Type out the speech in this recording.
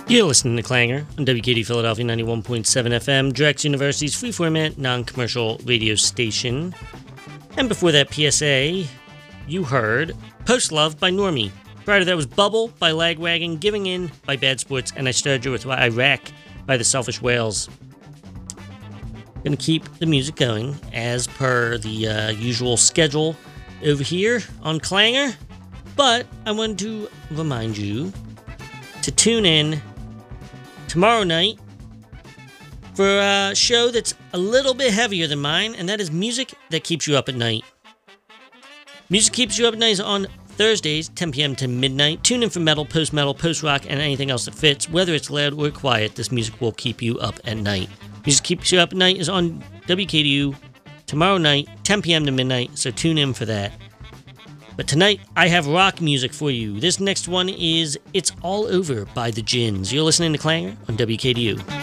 You're listening to Clanger on WKD Philadelphia 91.7 FM, Drexel University's free-format, non-commercial radio station. And before that PSA, you heard Post Love by Normie. Prior to that was Bubble by Lagwagon, Giving In by Bad Sports, and I started you with Iraq by the Selfish Whales. Gonna keep the music going as per the usual schedule over here on Clanger, but I wanted to remind you to tune in tomorrow night for a show that's a little bit heavier than mine, and that is Music That Keeps You Up at Night. Music Keeps You Up at Night is on Thursdays, 10 p.m. to midnight. Tune in for metal, post-rock, and anything else that fits. Whether it's loud or quiet, this music will keep you up at night. Music Keeps You Up at Night is on WKDU tomorrow night, 10 p.m. to midnight, so tune in for that. But tonight, I have rock music for you. This next one is It's All Over by The Gins. You're listening to Clanger on WKDU.